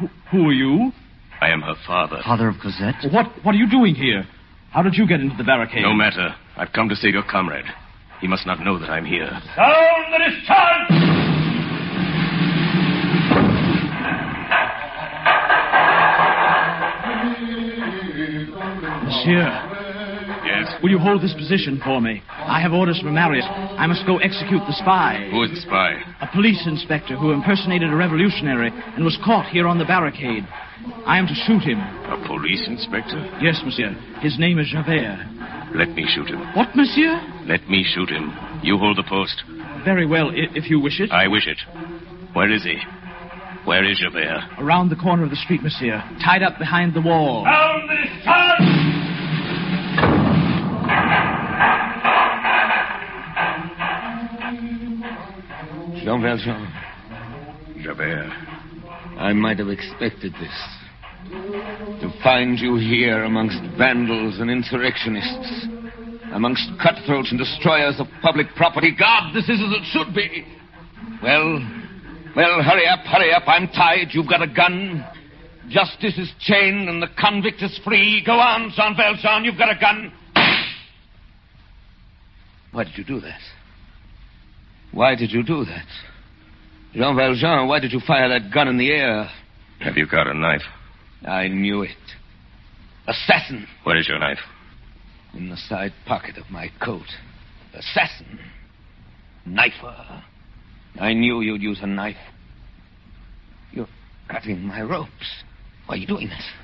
Who are you? I am her father. Father of Cosette? What are you doing here? How did you get into the barricade? No matter. I've come to save your comrade. He must not know that I'm here. Sound the discharge! Monsieur. Yes? Will you hold this position for me? I have orders from Marius. I must go execute the spy. Who is the spy? A police inspector who impersonated a revolutionary and was caught here on the barricade. I am to shoot him. A police inspector? Yes, monsieur. His name is Javert. Let me shoot him. What, monsieur? Let me shoot him. You hold the post. Very well, if you wish it. I wish it. Where is he? Where is Javert? Around the corner of the street, monsieur. Tied up behind the wall. Sound the discharge! Jean Valjean. Javert. I might have expected this. To find you here amongst vandals and insurrectionists. Amongst cutthroats and destroyers of public property. God, this is as it should be. Well, hurry up. I'm tied. You've got a gun. Justice is chained and the convict is free. Go on, Jean Valjean, you've got a gun. Why did you do that? Why did you do that? Jean Valjean, why did you fire that gun in the air? Have you got a knife? I knew it. Assassin. Where is your knife? In the side pocket of my coat. Assassin. Knifer. I knew you'd use a knife. You're cutting my ropes. Why are you doing this?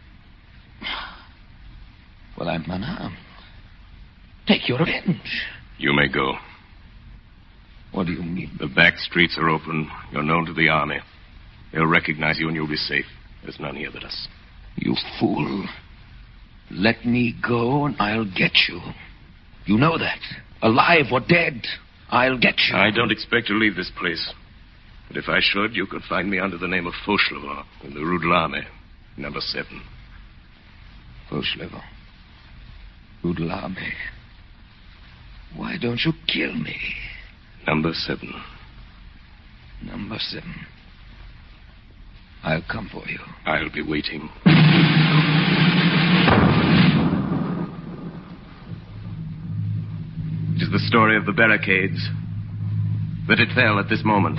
Well, I'm unarmed. Take your revenge. You may go. What do you mean? The back streets are open. You're known to the army. They'll recognize you and you'll be safe. There's none here but us. You fool. Let me go and I'll get you. You know that. Alive or dead, I'll get you. I don't expect to leave this place. But if I should, you could find me under the name of Fauchelevent in the Rue de l'Armée, number 7. Fauchelevent. Rue de l'Armée. Why don't you kill me? Number 7. Number 7. I'll come for you. I'll be waiting. It is the story of the barricades. That it fell at this moment.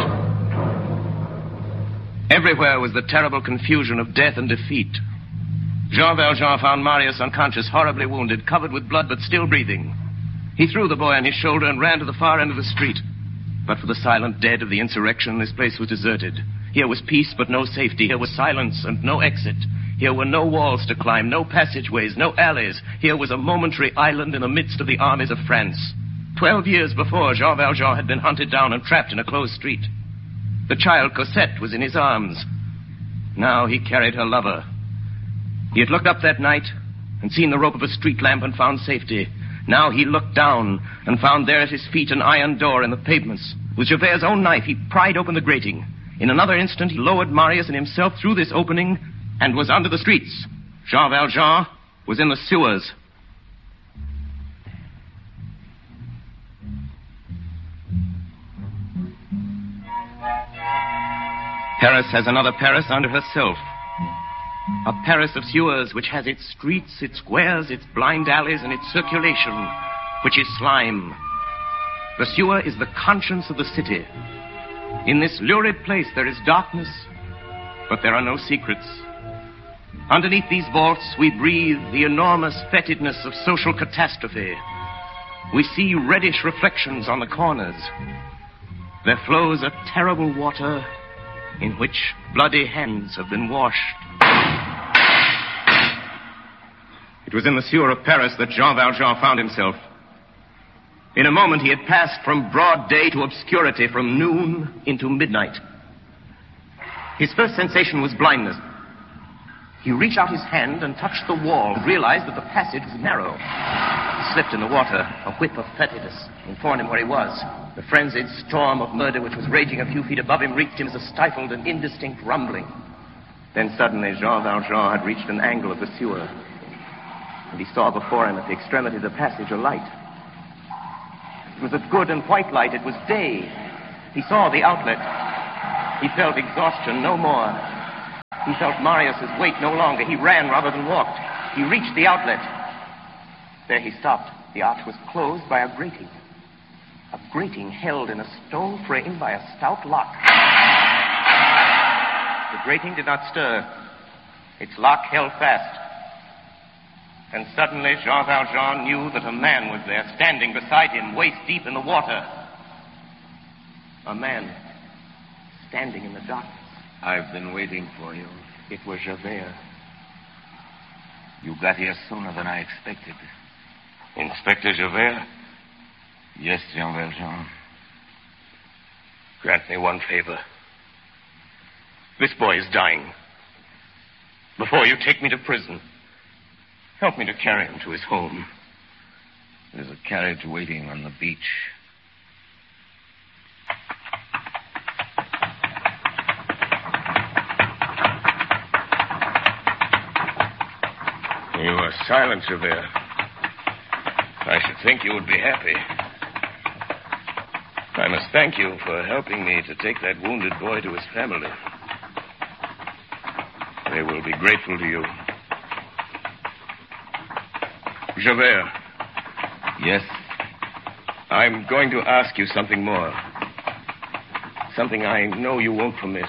Everywhere was the terrible confusion of death and defeat. Jean Valjean found Marius unconscious, horribly wounded, covered with blood, but still breathing. He threw the boy on his shoulder and ran to the far end of the street. But for the silent dead of the insurrection, this place was deserted. Here was peace, but no safety. Here was silence and no exit. Here were no walls to climb, no passageways, no alleys. Here was a momentary island in the midst of the armies of France. 12 years before, Jean Valjean had been hunted down and trapped in a closed street. The child Cosette was in his arms. Now he carried her lover. He had looked up that night and seen the rope of a street lamp and found safety. Now he looked down and found there at his feet an iron door in the pavements. With Javert's own knife, he pried open the grating. In another instant, he lowered Marius and himself through this opening and was under the streets. Jean Valjean was in the sewers. Paris has another Paris under herself. A Paris of sewers which has its streets, its squares, its blind alleys, and its circulation, which is slime. The sewer is the conscience of the city. In this lurid place there is darkness, but there are no secrets. Underneath these vaults we breathe the enormous fetidness of social catastrophe. We see reddish reflections on the corners. There flows a terrible water in which bloody hands have been washed. It was in the sewer of Paris that Jean Valjean found himself. In a moment, he had passed from broad day to obscurity, from noon into midnight. His first sensation was blindness. He reached out his hand and touched the wall, and realized that the passage was narrow. He slipped in the water. A whip of fetidness informed him where he was. The frenzied storm of murder which was raging a few feet above him reached him as a stifled and indistinct rumbling. Then suddenly, Jean Valjean had reached an angle of the sewer, and he saw before him at the extremity of the passage a light. It was a good and white light. It was day. He saw the outlet. He felt exhaustion no more. He felt Marius's weight no longer. He ran rather than walked. He reached the outlet. There he stopped. The arch was closed by a grating. A grating held in a stone frame by a stout lock. The grating did not stir. Its lock held fast. And suddenly Jean Valjean knew that a man was there, standing beside him, waist deep in the water. A man standing in the darkness. I've been waiting for you. It was Javert. You got here sooner than I expected. Inspector Javert? Yes, Jean Valjean. Grant me one favor. This boy is dying. Before you take me to prison, help me to carry him to his home. There's a carriage waiting on the beach. You are silent, Javert. I should think you would be happy. I must thank you for helping me to take that wounded boy to his family. They will be grateful to you. Javert. Yes? I'm going to ask you something more. Something I know you won't permit.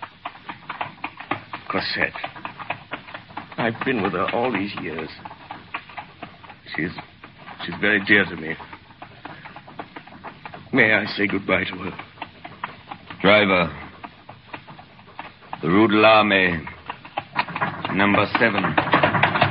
Cosette. I've been with her all these years. She's very dear to me. May I say goodbye to her? Driver. The Rue de l'Armée. Number 7.